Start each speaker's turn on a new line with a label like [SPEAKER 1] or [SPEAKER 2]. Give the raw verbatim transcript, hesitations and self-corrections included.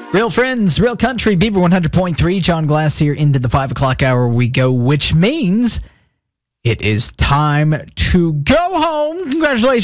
[SPEAKER 1] Real friends, real country, Beaver one hundred point three. John Glass here. Into the five o'clock hour we go, which means it is time to go home. Congratulations.